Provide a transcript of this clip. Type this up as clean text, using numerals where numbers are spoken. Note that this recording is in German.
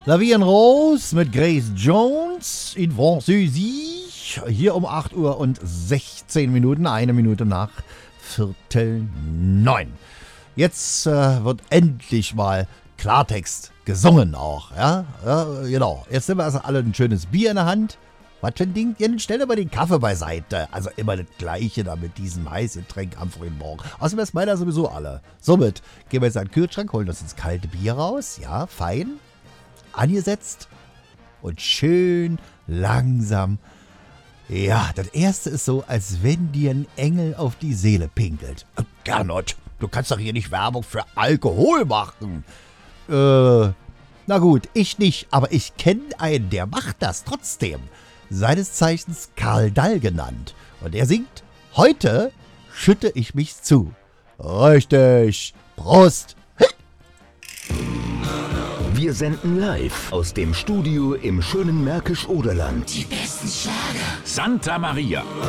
La Vie en Rose mit Grace Jones in Französisch. Hier um 8 Uhr und 16 Minuten, 1 Minute nach Viertel 9. Jetzt wird endlich mal Klartext gesungen auch. Ja, genau. Jetzt sind wir also alle ein schönes Bier in der Hand. Was für ein Ding? Ja, stell dir mal den Kaffee beiseite. Also immer das Gleiche da mit diesem heißen Getränk am frühen Morgen. Außerdem ist meiner sowieso alle. Somit gehen wir jetzt an den Kühlschrank, holen uns das kalte Bier raus. Ja, fein. Angesetzt. Und schön langsam. Ja, das erste ist so, als wenn dir ein Engel auf die Seele pinkelt. Gernot, du kannst doch hier nicht Werbung für Alkohol machen. Na gut, ich nicht, aber ich kenne einen, der macht das trotzdem. Seines Zeichens Karl Dall genannt. Und er singt, heute schütte ich mich zu. Richtig. Prost. Wir senden live aus dem Studio im schönen Märkisch-Oderland. Die besten Schlager. Santa Maria.